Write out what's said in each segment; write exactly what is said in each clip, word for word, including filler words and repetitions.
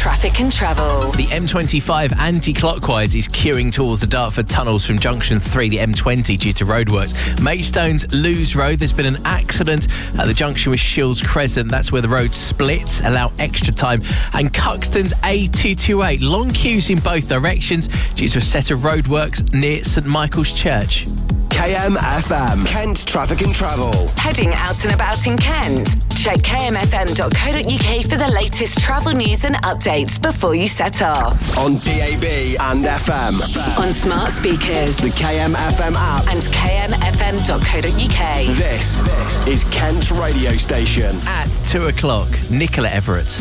traffic and travel. The M twenty-five anti-clockwise is queuing towards the Dartford tunnels from junction three, the M twenty, due to roadworks. Maidstone's Lewes Road, there's been an accident at the junction with Shields Crescent. That's where the road splits, allow extra time. And Cuxton's A two twenty-eight, long queues in both directions due to a set of roadworks near St Michael's Church. K M F M, Kent Traffic and Travel. Heading out and about in Kent? Check k m f m dot co dot u k for the latest travel news and updates before you set off. On D A B and F M. On smart speakers. The K M F M app. And k m f m dot co dot u k. This, this is Kent's radio station. At two o'clock, Nicola Everett.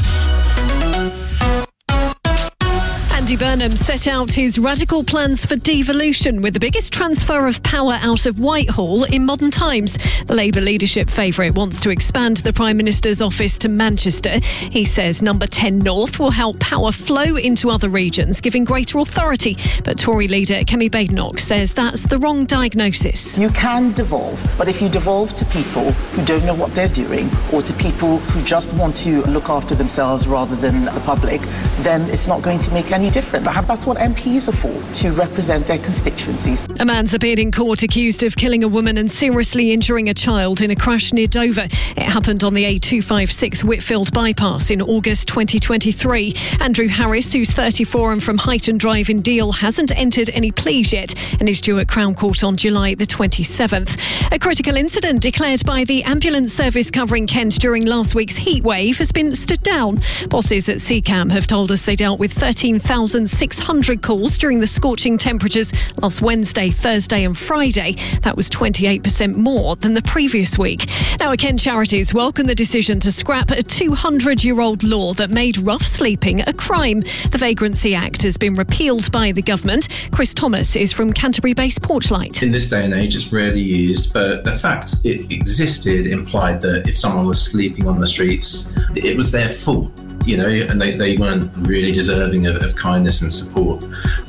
Andy Burnham set out his radical plans for devolution with the biggest transfer of power out of Whitehall in modern times. The Labour leadership favourite wants to expand the Prime Minister's office to Manchester. He says Number ten North will help power flow into other regions, giving greater authority. But Tory leader Kemi Badenoch says that's the wrong diagnosis. You can devolve, but if you devolve to people who don't know what they're doing or to people who just want to look after themselves rather than the public, then it's not going to make any difference. That's what M Ps are for, to represent their constituencies. A man's appeared in court accused of killing a woman and seriously injuring a child in a crash near Dover. It happened on the A two fifty-six Whitfield bypass in August twenty twenty-three. Andrew Harris, who's thirty-four and from Heighton Drive in Deal, hasn't entered any pleas yet and is due at Crown Court on July the twenty-seventh. A critical incident declared by the ambulance service covering Kent during last week's heatwave has been stood down. Bosses at C CAM have told us they dealt with thirteen thousand six hundred calls during the scorching temperatures last Wednesday, Thursday and Friday. That was twenty-eight percent more than the previous week. Now, Kent Charities welcome the decision to scrap a two hundred year old law that made rough sleeping a crime. The Vagrancy Act has been repealed by the government. Chris Thomas is from Canterbury-based Porchlight. In this day and age, it's rarely used, but the fact it existed implied that if someone was sleeping on the streets, it was their fault. You know, and they, they weren't really deserving of, of kindness and support.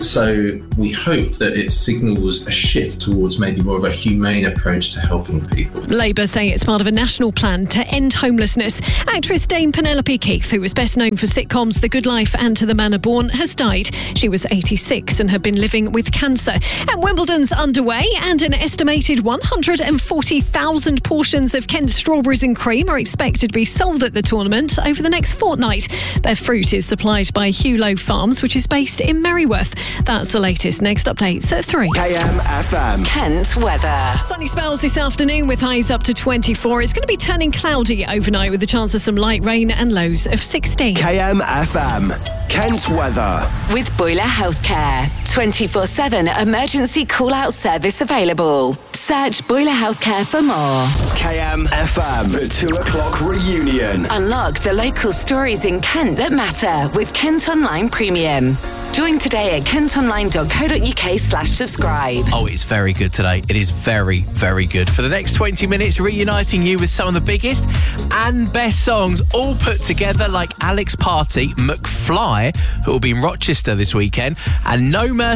So we hope that it signals a shift towards maybe more of a humane approach to helping people. Labour say it's part of a national plan to end homelessness. Actress Dame Penelope Keith, who was best known for sitcoms The Good Life and To the Manor Born, has died. She was eighty-six and had been living with cancer. And Wimbledon's underway, and an estimated one hundred forty thousand portions of Kent strawberries and cream are expected to be sold at the tournament over the next fortnight. Their fruit is supplied by Hewlow Farms, which is based in Merryworth. That's the latest. Next updates at three. K M F M. Kent weather. Sunny spells this afternoon with highs up to twenty-four. It's going to be turning cloudy overnight with a chance of some light rain and lows of sixteen. K M F M. Kent weather. With Boiler Healthcare. twenty-four seven emergency call-out service available. Search Boiler Healthcare for more. K M F M. The two o'clock reunion. Unlock the local stories in Kent that matter with Kent Online Premium. Join today at kentonline dot co dot u k slash subscribe. Oh, it's very good today. It is very, very good. For the next twenty minutes, reuniting you with some of the biggest and best songs, all put together like Alex Party, McFly, who will be in Rochester this weekend, and No Mercy